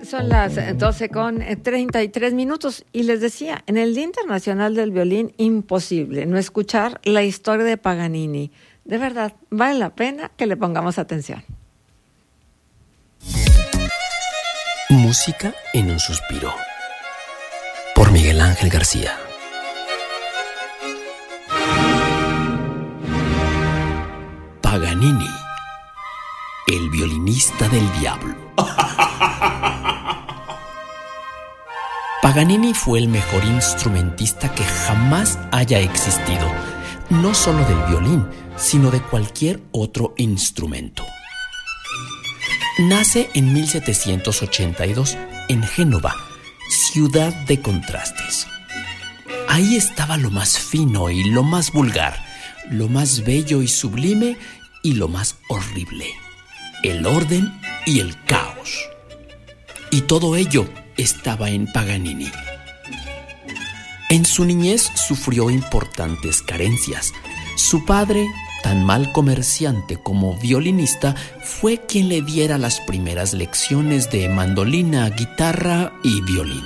Son las 12:33 y les decía, en el Día Internacional del Violín, imposible no escuchar la historia de Paganini. De verdad, vale la pena que le pongamos atención. Música en un suspiro, por Miguel Ángel García. Paganini, el violinista del diablo. Paganini fue el mejor instrumentista que jamás haya existido, no solo del violín, sino de cualquier otro instrumento. Nace en 1782 en Génova, ciudad de contrastes. Ahí estaba lo más fino y lo más vulgar, lo más bello y sublime y lo más horrible, el orden y el caos. Y todo ello estaba en Paganini. En su niñez sufrió importantes carencias. Su padre, tan mal comerciante como violinista, fue quien le diera las primeras lecciones de mandolina, guitarra y violín.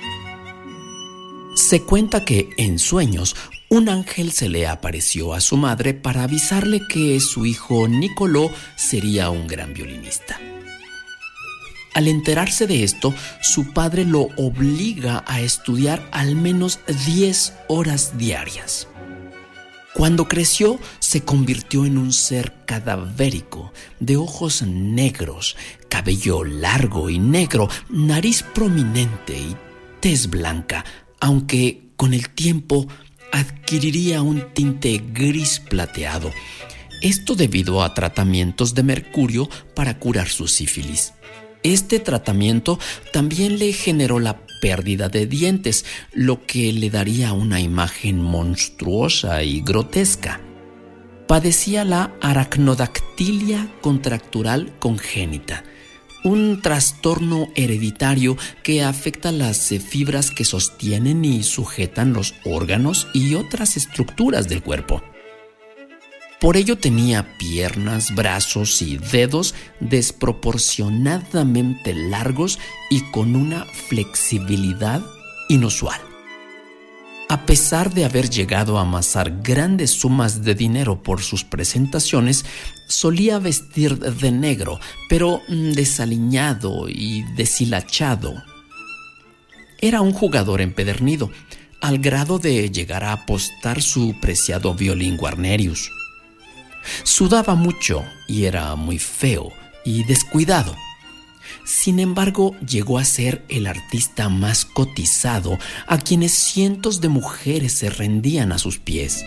Se cuenta que, en sueños, un ángel se le apareció a su madre para avisarle que su hijo Niccolò sería un gran violinista. Al enterarse de esto, su padre lo obliga a estudiar al menos 10 horas diarias. Cuando creció, se convirtió en un ser cadavérico, de ojos negros, cabello largo y negro, nariz prominente y tez blanca, aunque con el tiempo adquiriría un tinte gris plateado. Esto debido a tratamientos de mercurio para curar su sífilis. Este tratamiento también le generó la pérdida de dientes, lo que le daría una imagen monstruosa y grotesca. Padecía la aracnodactilia contractural congénita, un trastorno hereditario que afecta las fibras que sostienen y sujetan los órganos y otras estructuras del cuerpo. Por ello tenía piernas, brazos y dedos desproporcionadamente largos y con una flexibilidad inusual. A pesar de haber llegado a amasar grandes sumas de dinero por sus presentaciones, solía vestir de negro, pero desaliñado y deshilachado. Era un jugador empedernido, al grado de llegar a apostar su preciado violín Guarnerius. Sudaba mucho y era muy feo y descuidado. Sin embargo, llegó a ser el artista más cotizado, a quienes cientos de mujeres se rendían a sus pies.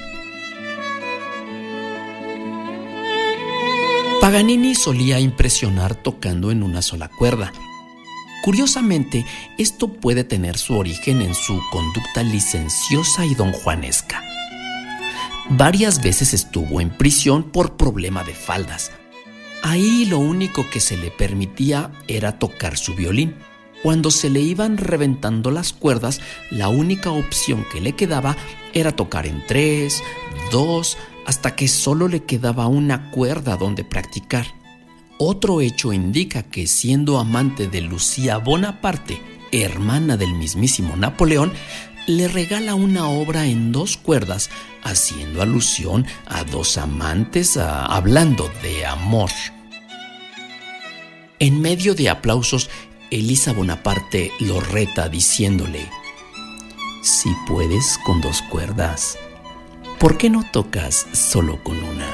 Paganini solía impresionar tocando en una sola cuerda. Curiosamente, esto puede tener su origen en su conducta licenciosa y donjuanesca. Varias veces estuvo en prisión por problema de faldas. Ahí lo único que se le permitía era tocar su violín. Cuando se le iban reventando las cuerdas, la única opción que le quedaba era tocar en 3, 2, hasta que solo le quedaba una cuerda donde practicar. Otro hecho indica que, siendo amante de Lucía Bonaparte, hermana del mismísimo Napoleón, le regala una obra en 2 cuerdas, haciendo alusión a 2 amantes hablando de amor. En medio de aplausos, Elisa Bonaparte lo reta diciéndole: «Si puedes con 2 cuerdas, ¿por qué no tocas solo con una?».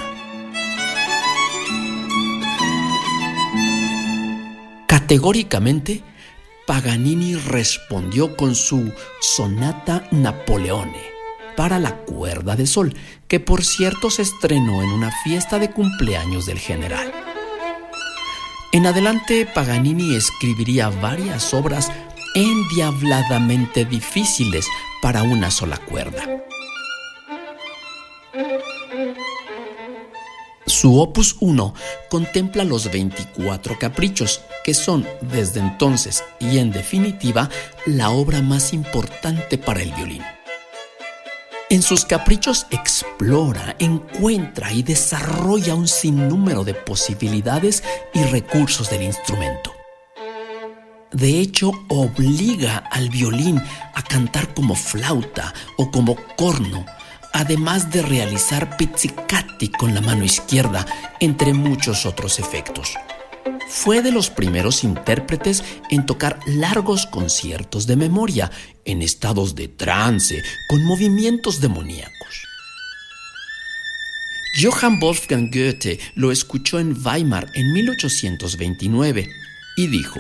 Categóricamente, Paganini respondió con su Sonata Napoleone para la cuerda de sol, que por cierto se estrenó en una fiesta de cumpleaños del general. En adelante, Paganini escribiría varias obras endiabladamente difíciles para una sola cuerda. Su Opus 1 contempla los 24 caprichos, que son, desde entonces y en definitiva, la obra más importante para el violín. En sus caprichos explora, encuentra y desarrolla un sinnúmero de posibilidades y recursos del instrumento. De hecho, obliga al violín a cantar como flauta o como corno, además de realizar pizzicati con la mano izquierda, entre muchos otros efectos. Fue de los primeros intérpretes en tocar largos conciertos de memoria, en estados de trance, con movimientos demoníacos. Johann Wolfgang Goethe lo escuchó en Weimar en 1829 y dijo: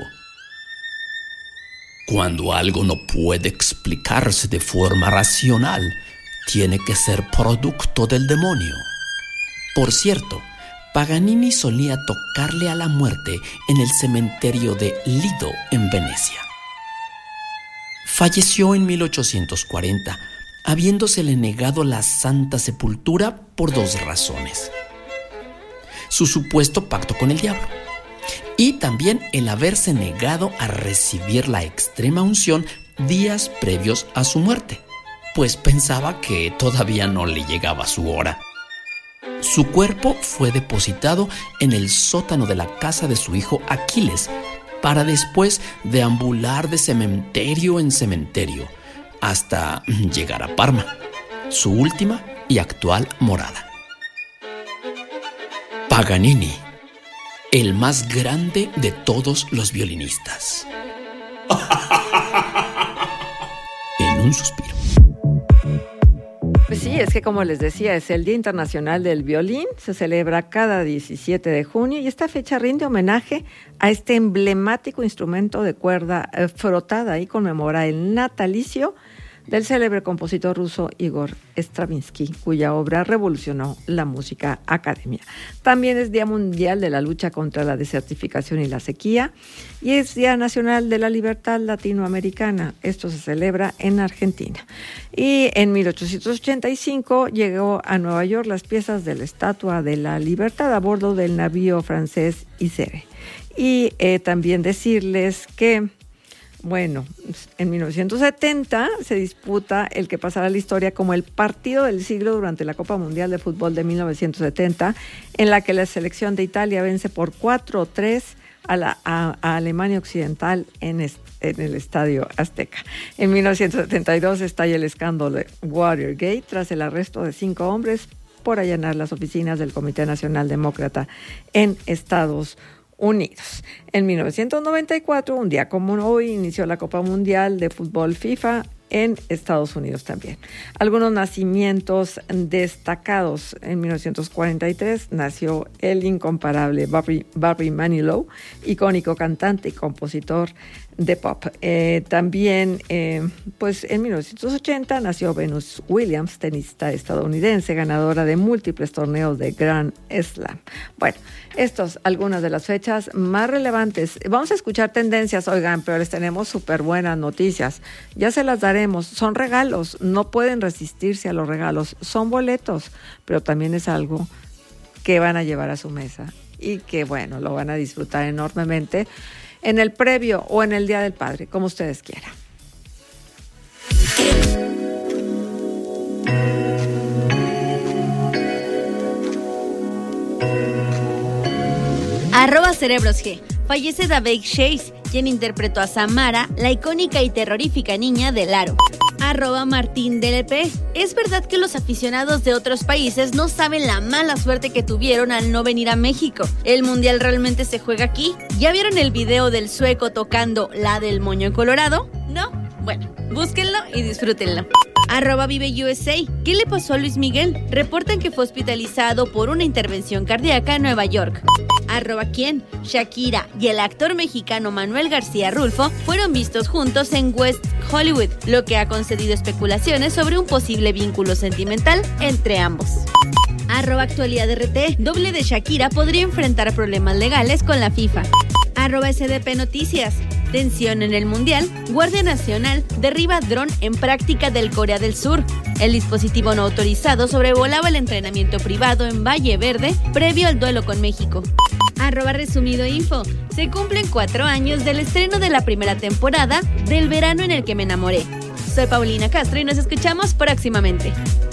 cuando algo no puede explicarse de forma racional, tiene que ser producto del demonio. Por cierto, Paganini solía tocarle a la muerte en el cementerio de Lido, en Venecia. Falleció en 1840, habiéndosele negado la Santa Sepultura por 2 razones: su supuesto pacto con el diablo y también el haberse negado a recibir la extrema unción días previos a su muerte, pues pensaba que todavía no le llegaba su hora. Su cuerpo fue depositado en el sótano de la casa de su hijo Aquiles, para después deambular de cementerio en cementerio, hasta llegar a Parma, su última y actual morada. Paganini, el más grande de todos los violinistas. En un suspiro. Pues sí, es que como les decía, es el Día Internacional del Violín, se celebra cada 17 de junio y esta fecha rinde homenaje a este emblemático instrumento de cuerda frotada y conmemora el natalicio del célebre compositor ruso Igor Stravinsky, cuya obra revolucionó la música academia. También es Día Mundial de la Lucha contra la Desertificación y la Sequía y es Día Nacional de la Libertad Latinoamericana. Esto se celebra en Argentina. Y en 1885 llegó a Nueva York las piezas de la Estatua de la Libertad a bordo del navío francés Isere. Y también decirles que bueno, en 1970 se disputa el que pasará a la historia como el partido del siglo durante la Copa Mundial de Fútbol de 1970, en la que la selección de Italia vence por 4-3 a Alemania Occidental en el Estadio Azteca. En 1972 estalla el escándalo de Watergate tras el arresto de 5 hombres por allanar las oficinas del Comité Nacional Demócrata en Estados Unidos. En 1994, un día como hoy, inició la Copa Mundial de Fútbol FIFA en Estados Unidos también. Algunos nacimientos destacados: en 1943 nació el incomparable Barry Manilow, icónico cantante y compositor de pop. También, pues en 1980 nació Venus Williams, tenista estadounidense, ganadora de múltiples torneos de Grand Slam. Bueno, estas algunas de las fechas más relevantes. Vamos a escuchar tendencias, oigan, pero les tenemos súper buenas noticias. Ya se las daremos. Son regalos, no pueden resistirse a los regalos. Son boletos, pero también es algo que van a llevar a su mesa y que, bueno, lo van a disfrutar enormemente en el previo o en el Día del Padre, como ustedes quieran. @CerebrosG. Fallece Daveigh Chase, quien interpretó a Samara, la icónica y terrorífica niña del Aro. @MartinDLP. Es verdad que los aficionados de otros países no saben la mala suerte que tuvieron al no venir a México. ¿El mundial realmente se juega aquí? ¿Ya vieron el video del sueco tocando la del moño colorado? ¿No? Bueno, búsquenlo y disfrútenlo. @ViveUSA. ¿Qué le pasó a Luis Miguel? Reportan que fue hospitalizado por una intervención cardíaca en Nueva York. ¿Quién? Shakira y el actor mexicano Manuel García Rulfo fueron vistos juntos en West Hollywood, lo que ha concedido especulaciones sobre un posible vínculo sentimental entre ambos. @ActualidadRT. Doble de Shakira podría enfrentar problemas legales con la FIFA. @SDP Noticias. Tensión en el Mundial. Guardia Nacional derriba dron en práctica del Corea del Sur. El dispositivo no autorizado sobrevolaba el entrenamiento privado en Valle Verde previo al duelo con México. @ResumidoInfo. Se cumplen 4 años del estreno de la primera temporada del Verano en el que me enamoré. Soy Paulina Castro y nos escuchamos próximamente.